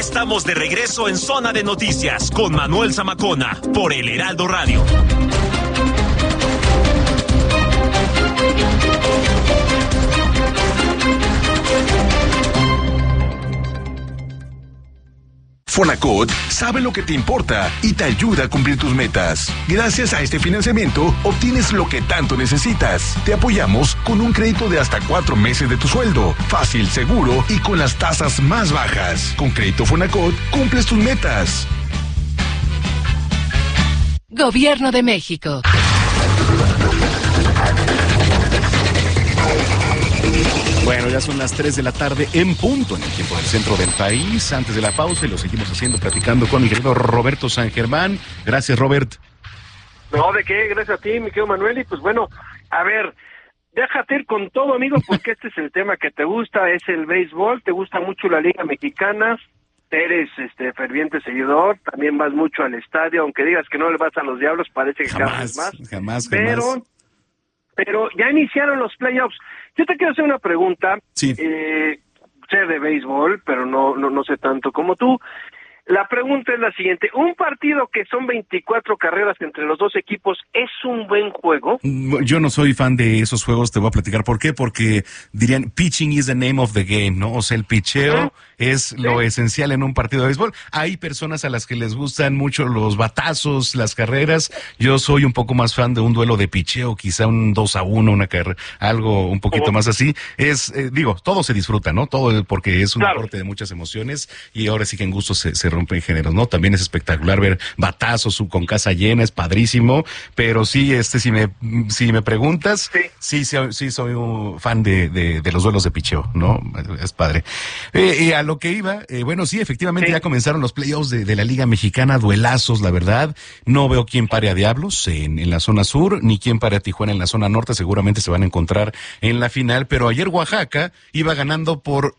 estamos de regreso en Zona de Noticias con Manuel Zamacona por El Heraldo Radio. Fonacot sabe lo que te importa y te ayuda a cumplir tus metas. Gracias a este financiamiento, obtienes lo que tanto necesitas. Te apoyamos con un crédito de hasta 4 meses de tu sueldo. Fácil, seguro y con las tasas más bajas. Con Crédito Fonacot, cumples tus metas. Gobierno de México. Bueno, ya son las 3 de la tarde en punto en el tiempo del centro del país. Antes de la pausa, y lo seguimos haciendo platicando con mi querido Roberto San Germán. Gracias, Robert. No, ¿de qué? Gracias a ti, mi querido Manuel. Y pues bueno, a ver, déjate ir con todo, amigo, porque este es el tema que te gusta, es el béisbol, te gusta mucho la Liga Mexicana, eres ferviente seguidor, también vas mucho al estadio, aunque digas que no le vas a los Diablos, parece que cada vez más. Jamás. Pero ya iniciaron los playoffs. Yo te quiero hacer una pregunta. Sí. Sé de béisbol, pero no sé tanto como tú. La pregunta es la siguiente. ¿Un partido que son 24 carreras entre los dos equipos es un buen juego? Yo no soy fan de esos juegos, te voy a platicar por qué, porque dirían pitching is the name of the game, ¿no? O sea, el picheo es lo esencial en un partido de béisbol. Hay personas a las que les gustan mucho los batazos, las carreras. Yo soy un poco más fan de un duelo de picheo, quizá un 2-1, una carrera, algo un poquito más así. Todo se disfruta, ¿no? Todo porque es un deporte de muchas emociones y ahora sí que en gusto se rompen géneros, ¿no? También es espectacular ver batazos con casa llena, es padrísimo, pero sí, si me preguntas, sí soy un fan de los duelos de picheo, ¿no? Es padre. Y a lo que iba, sí, efectivamente ya comenzaron los playoffs de la Liga Mexicana, duelazos, la verdad. No veo quién pare a Diablos en la zona sur, ni quién pare a Tijuana en la zona norte, seguramente se van a encontrar en la final, pero ayer Oaxaca iba ganando por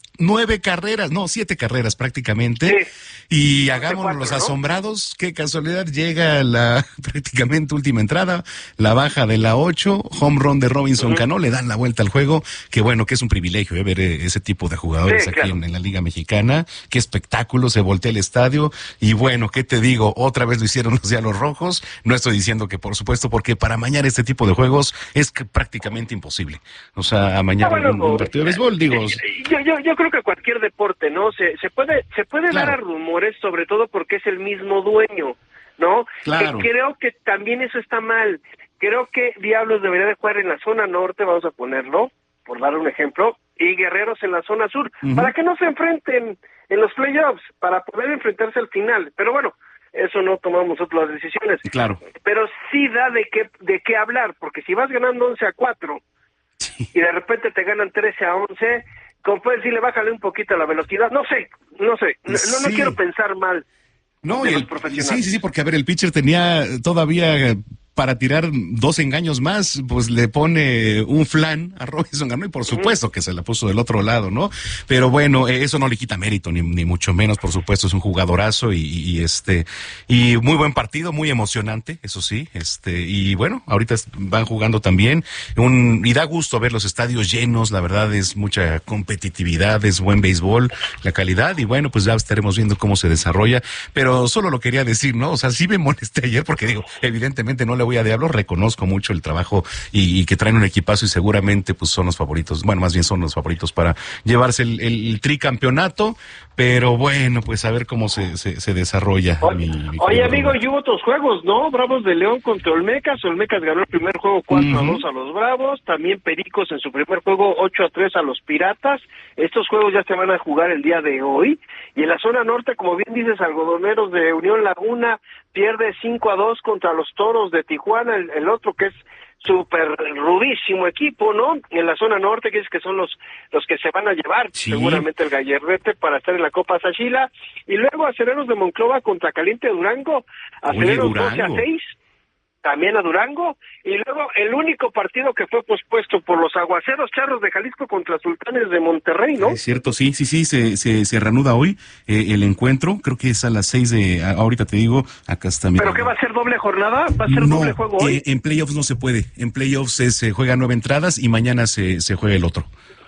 7 carreras prácticamente, y hagámonos los asombrados, qué casualidad, llega la prácticamente última entrada, la baja de la 8, home run de Robinson Cano, le dan la vuelta al juego, que bueno, que es un privilegio ver ese tipo de jugadores aquí en la Liga Mexicana, qué espectáculo, se voltea el estadio, y bueno, ¿qué te digo? Otra vez lo hicieron los Diablos Rojos, no estoy diciendo que por supuesto, porque para amañar este tipo de juegos es prácticamente imposible, o sea, amañar un partido de béisbol, digo. Yo creo que cualquier deporte, ¿no? Se puede dar a rumores, sobre todo porque es el mismo dueño, ¿no? Claro. Creo que también eso está mal. Creo que Diablos debería de jugar en la zona norte, vamos a ponerlo, por dar un ejemplo, y Guerreros en la zona sur, para que no se enfrenten en los playoffs, para poder enfrentarse al final. Pero bueno, eso no tomamos nosotros las decisiones. Claro. Pero sí da de qué hablar, porque si vas ganando 11-4 y de repente te ganan 13-11, como puedes decirle, bájale un poquito la velocidad, no sé, no quiero pensar mal. No, sí, porque a ver, el pitcher tenía todavía para tirar 2 engaños más, pues le pone un flan a Robinson Cano y por supuesto que se la puso del otro lado, ¿no? Pero bueno, eso no le quita mérito, ni mucho menos, por supuesto, es un jugadorazo y muy buen partido, muy emocionante, eso sí, y bueno, ahorita van jugando también, y da gusto ver los estadios llenos, la verdad es mucha competitividad, es buen béisbol, la calidad, y bueno, pues ya estaremos viendo cómo se desarrolla, pero solo lo quería decir, ¿no? O sea, sí me molesté ayer porque digo, evidentemente no le voy a Diablos, reconozco mucho el trabajo y que traen un equipazo y seguramente pues son los favoritos, bueno, más bien son los favoritos para llevarse el tricampeonato, pero bueno, pues a ver cómo se desarrolla. Oye, amigo, y hubo otros juegos, ¿no? Bravos de León contra Olmecas ganó el primer juego 4-2 a los Bravos, también Pericos en su primer juego 8-3 a los Piratas. Estos juegos ya se van a jugar el día de hoy, y en la zona norte, como bien dices, Algodoneros de Unión Laguna pierde 5-2 contra los Toros de Tijuana, el otro que es súper rudísimo equipo, ¿no? En la zona norte, que es que son los que se van a llevar seguramente el gallerrete para estar en la Copa Sachila, y luego Aceleros de Monclova contra Caliente Durango, Aceleros 12-6, también a Durango, y luego el único partido que fue pospuesto por los Aguaceros Charros de Jalisco contra Sultanes de Monterrey, ¿no? Es cierto, sí, se reanuda hoy el encuentro, creo que es a las 6 ahorita te digo, acá está. ¿Pero qué va a ser, doble jornada? ¿Va a ser doble juego hoy? En playoffs no se puede, en playoffs se juega 9 entradas y mañana se juega el otro.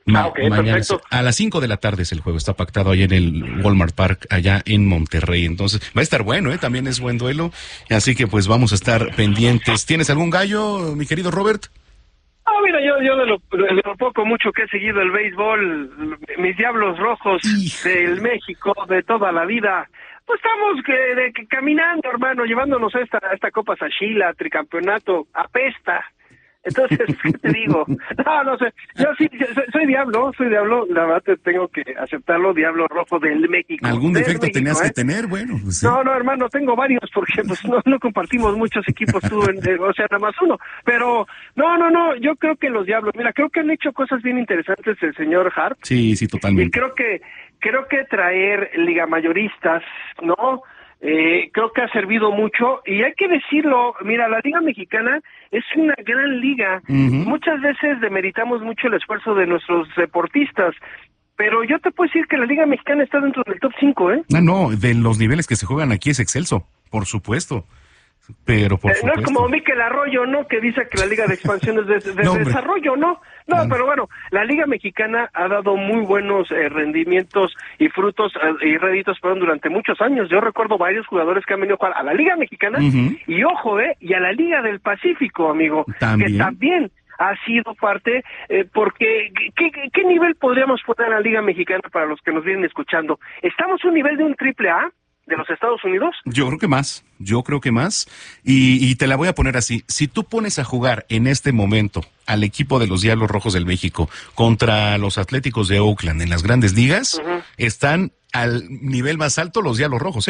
Ok, perfecto. A las 5 de la tarde es el juego, está pactado ahí en el Walmart Park, allá en Monterrey. Entonces, va a estar bueno, también es buen duelo. Así que pues vamos a estar pendientes. ¿Tienes algún gallo, mi querido Robert? Mira, yo de lo poco mucho que he seguido el béisbol, mis Diablos Rojos del México de toda la vida, pues estamos caminando, hermano, llevándonos esta Copa Sachila, tricampeonato, apesta. Entonces, ¿qué te digo? No sé, yo sí, soy diablo, la verdad te tengo que aceptarlo, Diablo Rojo del México. ¿Algún defecto tenías que tener? Bueno, pues sí. No, hermano, tengo varios, porque pues no compartimos muchos equipos tú, o sea, nada más uno, pero no, yo creo que los Diablos, mira, creo que han hecho cosas bien interesantes el señor Hart. Sí, totalmente. Y creo que traer ligamayoristas, ¿no? Creo que ha servido mucho y hay que decirlo, mira, la Liga Mexicana es una gran liga. Muchas veces demeritamos mucho el esfuerzo de nuestros deportistas, pero yo te puedo decir que la Liga Mexicana está dentro del top 5, ¿eh? No, de los niveles que se juegan aquí es excelso, por supuesto. Pero por supuesto. No es como Mikel Arroyo, ¿no? Que dice que la Liga de Expansión es de desarrollo, ¿no? No, pero bueno, la Liga Mexicana ha dado muy buenos rendimientos y frutos y réditos durante muchos años. Yo recuerdo varios jugadores que han venido a jugar a la Liga Mexicana y ojo, y a la Liga del Pacífico, amigo, que también ha sido parte, porque ¿qué nivel podríamos poner a la Liga Mexicana para los que nos vienen escuchando? ¿Estamos a un nivel de un AAA de los Estados Unidos? Yo creo que más, y te la voy a poner así: si tú pones a jugar en este momento al equipo de los Diablos Rojos del México contra los Atléticos de Oakland en las grandes ligas, están al nivel más alto los Diablos Rojos,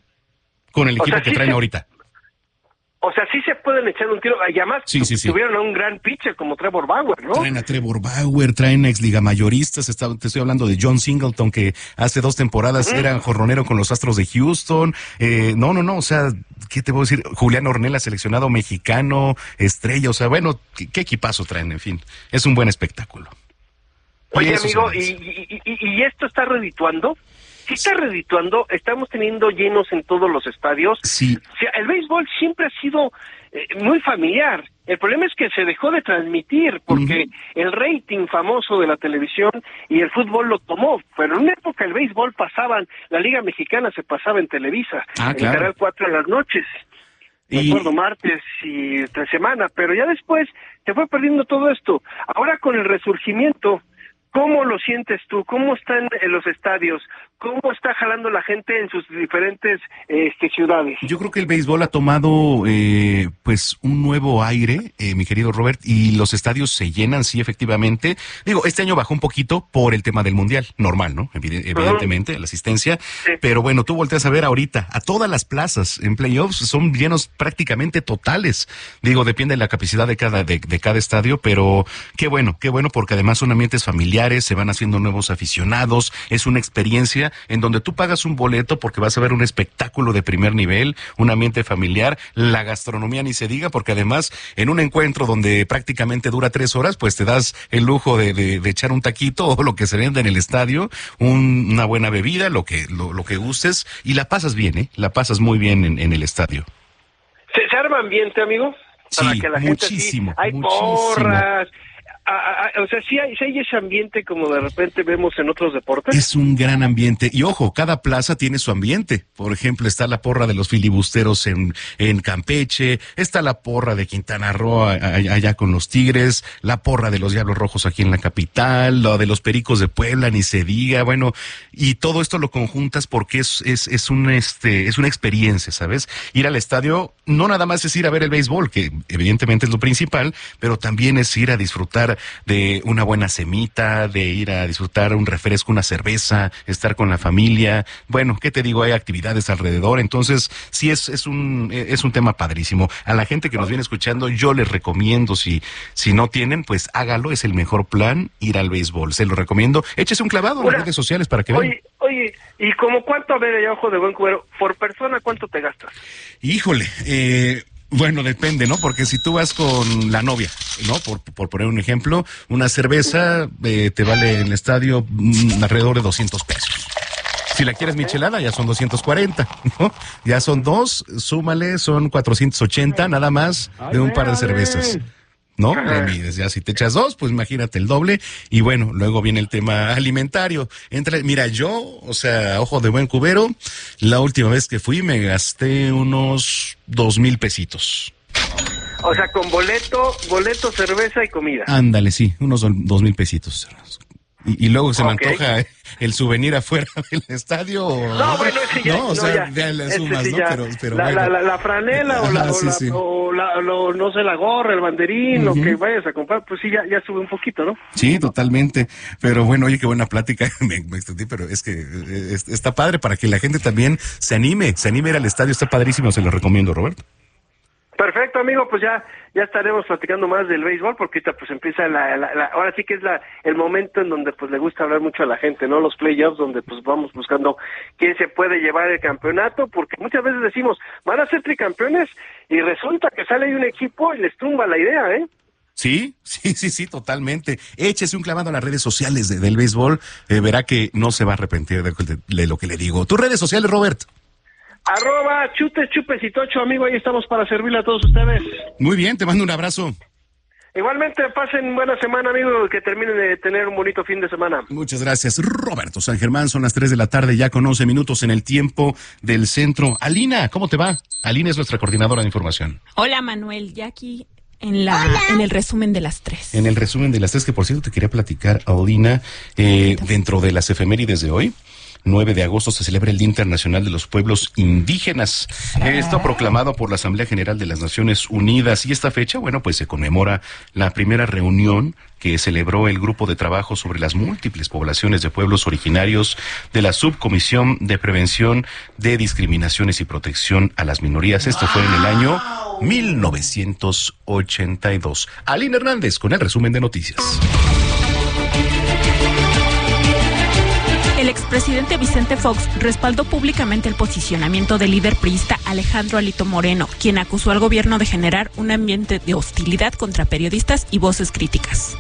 con el equipo que traen ahorita. O sea, sí se pueden echar un tiro. Y además tuvieron a un gran pitcher como Trevor Bauer, ¿no? Traen a Trevor Bauer, traen a exligamayoristas. Te estoy hablando de John Singleton, que hace 2 temporadas era jorronero con los Astros de Houston. O sea, ¿qué te puedo decir? Julián Ornella, seleccionado mexicano, estrella. O sea, bueno, ¿qué equipazo traen? En fin, es un buen espectáculo. Oye, amigo, ¿y esto está redituando? Sí está redituando, estamos teniendo llenos en todos los estadios. Sí. O sea, el béisbol siempre ha sido muy familiar. El problema es que se dejó de transmitir porque el rating famoso de la televisión y el fútbol lo tomó. Pero en una época el béisbol la Liga Mexicana se pasaba en Televisa, en el Canal 4 en las noches. Recuerdo martes y entre semana, pero ya después se fue perdiendo todo esto. Ahora con el resurgimiento, ¿cómo lo sientes tú? ¿Cómo están en los estadios? ¿Cómo está jalando la gente en sus diferentes ciudades? Yo creo que el béisbol ha tomado pues un nuevo aire, mi querido Robert, y los estadios se llenan, sí, efectivamente. Digo, este año bajó un poquito por el tema del Mundial, normal, ¿no? Evidentemente, la asistencia. Sí. Pero bueno, tú volteas a ver ahorita, a todas las plazas en playoffs son llenos prácticamente totales. Digo, depende de la capacidad de cada estadio, pero qué bueno, porque además son ambientes familiares, se van haciendo nuevos aficionados, es una experiencia en donde tú pagas un boleto porque vas a ver un espectáculo de primer nivel, un ambiente familiar, la gastronomía ni se diga, porque además en un encuentro donde prácticamente dura 3 horas, pues te das el lujo de echar un taquito o lo que se vende en el estadio, una buena bebida, lo que gustes, y la pasas bien, la pasas muy bien en el estadio. ¿Se arma ambiente, amigo? Para sí, que la muchísimo. Gente, hay porras. O sea, sí hay ese ambiente como de repente vemos en otros deportes. Es un gran ambiente. Y ojo, cada plaza tiene su ambiente. Por ejemplo, está la porra de los filibusteros en Campeche, está la porra de Quintana Roo allá con los Tigres, la porra de los Diablos Rojos aquí en la capital, la de los Pericos de Puebla, ni se diga. Bueno, y todo esto lo conjuntas porque es una experiencia, ¿sabes? Ir al estadio no nada más es ir a ver el béisbol, que evidentemente es lo principal, pero también es ir a disfrutar de una buena semita, de ir a disfrutar un refresco, una cerveza, estar con la familia. Bueno, ¿qué te digo? Hay actividades alrededor, entonces sí es un tema padrísimo. A la gente que nos viene escuchando, yo les recomiendo, si no tienen, pues hágalo, es el mejor plan, ir al béisbol, se lo recomiendo. Échese un clavado en las redes sociales para que vean. Oye, ¿y como cuánto, a ver, ya ojo de buen cubero, por persona cuánto te gastas? Híjole, bueno, depende, ¿no? Porque si tú vas con la novia, ¿no? Por poner un ejemplo, una cerveza te vale en el estadio alrededor de 200 pesos. Si la quieres michelada, ya son 240, ¿no? Ya son 2, súmale, son 480 nada más de un par de cervezas. ¿no? Le mides, ya si te echas 2, pues imagínate el doble. Y bueno, luego viene el tema alimentario. Mira, yo, o sea, ojo de buen cubero, la última vez que fui me gasté unos 2,000 pesitos. O sea, con boleto, cerveza y comida. Ándale, sí, unos 2,000 pesitos. Y luego se me antoja el souvenir afuera del estadio. No, bueno, ese ya, no, o sea, ya le sumas, sí ¿no? Ya. Pero la franela no sé, la gorra, el banderín, lo que vayas a comprar, pues sí, ya sube un poquito, ¿no? Sí, totalmente. Pero bueno, oye, qué buena plática. me extendí, pero es que está padre para que la gente también se anime a ir al estadio. Está padrísimo, se lo recomiendo, Roberto. Perfecto, amigo, pues ya estaremos platicando más del béisbol, porque ahorita pues empieza ahora sí que es el momento en donde pues le gusta hablar mucho a la gente, ¿no? Los playoffs, donde pues vamos buscando quién se puede llevar el campeonato, porque muchas veces decimos, van a ser tricampeones, y resulta que sale ahí un equipo y les tumba la idea, ¿eh? Sí, totalmente. Échese un clavado a las redes sociales del béisbol, verá que no se va a arrepentir de lo que le digo. ¿Tus redes sociales, Roberto? @chupesitocho, amigo, ahí estamos para servirle a todos ustedes. Muy bien, te mando un abrazo. Igualmente, pasen buena semana, amigo, que terminen de tener un bonito fin de semana. Muchas gracias, Roberto San Germán. Son las 3 de la tarde, ya con 11 minutos en el tiempo del centro. Alina, ¿cómo te va? Alina es nuestra coordinadora de información. Hola, Manuel, ya aquí en el resumen de las 3. En el resumen de las 3, que por cierto te quería platicar, Alina, dentro de las efemérides de hoy. 9 de agosto se celebra el Día Internacional de los Pueblos Indígenas. Esto proclamado por la Asamblea General de las Naciones Unidas. Y esta fecha, bueno, pues se conmemora la primera reunión que celebró el Grupo de Trabajo sobre las múltiples poblaciones de pueblos originarios de la Subcomisión de Prevención de Discriminaciones y Protección a las Minorías. Esto fue en el año 1982. Alina Hernández con el resumen de noticias. El expresidente Vicente Fox respaldó públicamente el posicionamiento del líder priista Alejandro Alito Moreno, quien acusó al gobierno de generar un ambiente de hostilidad contra periodistas y voces críticas.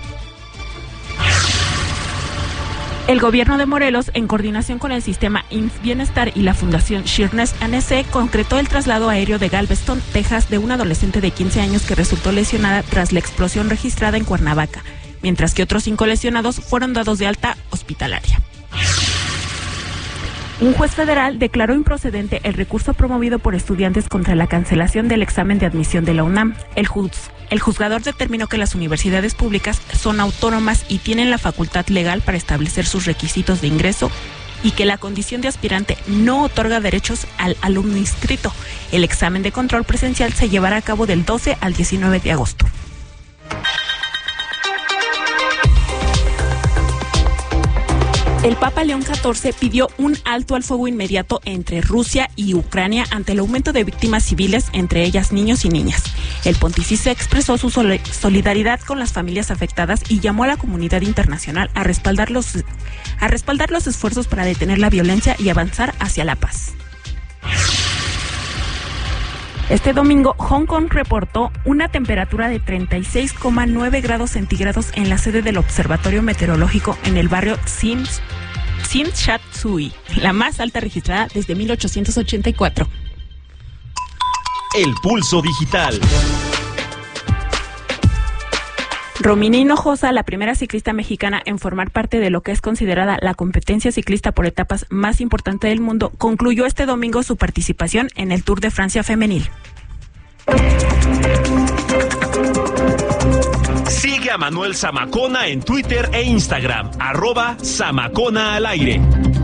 El gobierno de Morelos, en coordinación con el sistema IMSS Bienestar y la Fundación Shearness ANC, concretó el traslado aéreo de Galveston, Texas, de una adolescente de 15 años que resultó lesionada tras la explosión registrada en Cuernavaca, mientras que otros 5 lesionados fueron dados de alta hospitalaria. Un juez federal declaró improcedente el recurso promovido por estudiantes contra la cancelación del examen de admisión de la UNAM. El juzgador determinó que las universidades públicas son autónomas y tienen la facultad legal para establecer sus requisitos de ingreso y que la condición de aspirante no otorga derechos al alumno inscrito. El examen de control presencial se llevará a cabo del 12 al 19 de agosto. El Papa León XIV pidió un alto al fuego inmediato entre Rusia y Ucrania ante el aumento de víctimas civiles, entre ellas niños y niñas. El pontífice expresó su solidaridad con las familias afectadas y llamó a la comunidad internacional a respaldar los esfuerzos para detener la violencia y avanzar hacia la paz. Este domingo, Hong Kong reportó una temperatura de 36,9 grados centígrados en la sede del Observatorio Meteorológico en el barrio Tsim Shat Tsui, la más alta registrada desde 1884. El pulso digital. Romina Hinojosa, la primera ciclista mexicana en formar parte de lo que es considerada la competencia ciclista por etapas más importante del mundo, concluyó este domingo su participación en el Tour de Francia femenil. Sigue a Manuel Zamacona en Twitter e Instagram, @Zamacona al aire.